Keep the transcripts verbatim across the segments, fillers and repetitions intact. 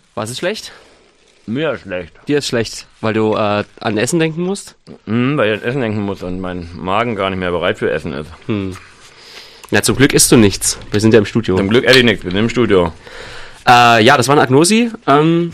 Was ist schlecht? Mir ist schlecht. Dir ist schlecht, weil du äh, an Essen denken musst? Mhm, weil ich an Essen denken muss und mein Magen gar nicht mehr bereit für Essen ist. Hm. Ja, zum Glück isst du nichts. Wir sind ja im Studio. Zum Glück esse ich nichts, wir sind im Studio. Äh, ja, das war eine Agnosi. Ähm,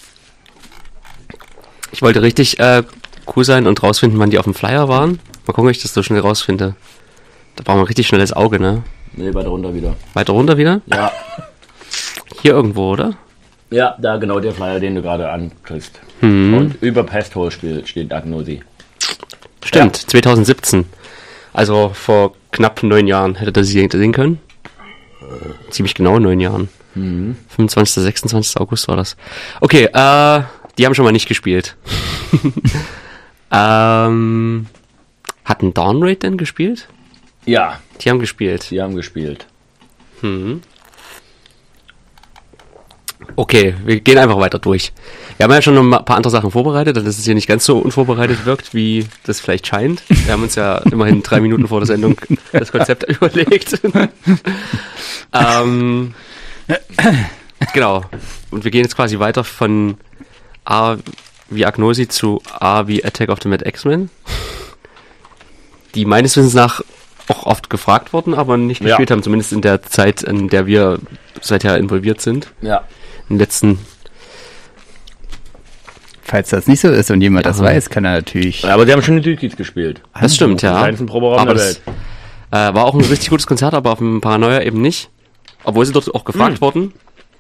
ich wollte richtig äh, cool sein und rausfinden, wann die auf dem Flyer waren. Mal gucken, ob ich das so schnell rausfinde. Da brauchen wir ein richtig schnelles Auge, ne? Nee, weiter runter wieder. Weiter runter wieder? Ja. Hier irgendwo, oder? Ja, da genau der Flyer, den du gerade ankriegst. Hm. Und über Pesthole steht Agnosi. Stimmt, ja. zwanzig siebzehn. Also vor knapp neun Jahren hätte das sehen können. Ziemlich genau neun Jahren. Mhm. fünfundzwanzigster, sechsundzwanzigster August war das. Okay, äh, die haben schon mal nicht gespielt. ähm, hatten Downrate denn gespielt? Ja. Die haben gespielt. Die haben gespielt. Mhm. Okay, wir gehen einfach weiter durch. Wir haben ja schon ein paar andere Sachen vorbereitet, dass es hier nicht ganz so unvorbereitet wirkt, wie das vielleicht scheint. Wir haben uns ja immerhin drei Minuten vor der Sendung das Konzept überlegt. ähm, genau. Und wir gehen jetzt quasi weiter von A wie Agnosi zu A wie Attack of the Mad X-Men. Die meines Wissens nach auch oft gefragt wurden, aber nicht gespielt ja. haben, zumindest in der Zeit, in der wir seither involviert sind. Ja. In den letzten... Falls das nicht so ist und jemand ja. das weiß, kann er natürlich... Ja, aber sie haben schon die Südkids gespielt. Das stimmt, ja. Die kleinsten Proberaum aber der das, Welt. Äh, war auch ein richtig gutes Konzert, aber auf dem Paranoia eben nicht. Obwohl sie dort auch gefragt hm. wurden.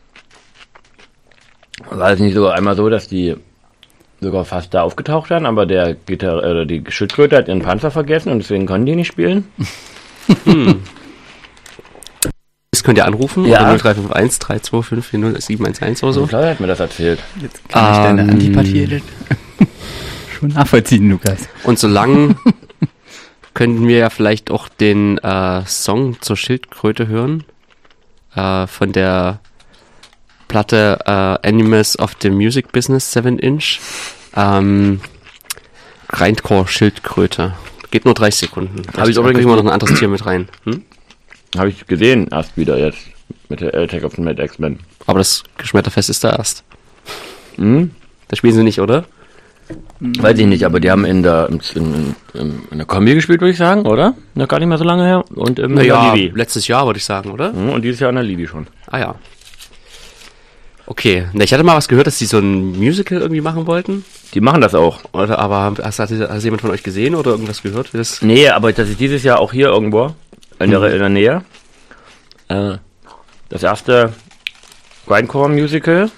War es nicht sogar einmal so, dass die sogar fast da aufgetaucht waren, aber der Gitarre, äh, die Schildkröte hat ihren Panzer vergessen und deswegen konnten die nicht spielen? Hm. Das könnt ihr anrufen, ja. null drei fünf eins, drei zwei fünf, vier null sieben eins eins oder so. Klar hat mir das erzählt. Jetzt kann ich ähm, deine Antipathie schon nachvollziehen, Lukas. Und solange könnten wir ja vielleicht auch den äh, Song zur Schildkröte hören. Äh, von der Platte äh, Animals of the Music Business seven inch. Ähm, Grindcore Schildkröte. Geht nur dreißig Sekunden. Habe ich auch irgendwie mal noch ein anderes Tier mit rein. Hm? Habe ich gesehen, erst wieder jetzt. Mit der Attack of the Mad X-Men. Aber das Geschmetterfest ist da erst. Hm? Da spielen sie nicht, oder? Weiß ich nicht, aber die haben in der in, in, in der Kombi gespielt, würde ich sagen, oder? Noch gar nicht mehr so lange her. Und im naja, Libi. letztes Jahr, würde ich sagen, oder? Hm, und dieses Jahr in der Libi schon. Ah ja. Okay, na, ich hatte mal was gehört, dass die so ein Musical irgendwie machen wollten. Die machen das auch. Oder aber hast, hat, hat jemand von euch gesehen oder irgendwas gehört? Wie das? Nee, aber das ist dieses Jahr auch hier irgendwo in der, Hm. in der Nähe. Äh, das erste Grindcore-Musical.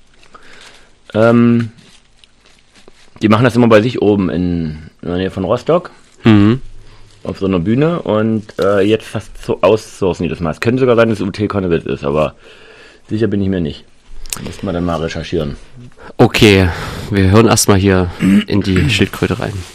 Ähm, die machen das immer bei sich oben in, in der Nähe von Rostock. Mhm. Auf so einer Bühne. Und äh, jetzt fast so outsourcen die das mal. Es könnte sogar sein, dass es U T Konnewitz ist, aber sicher bin ich mir nicht. Müsste man dann mal recherchieren. Okay, wir hören erstmal hier in die Schildkröte rein.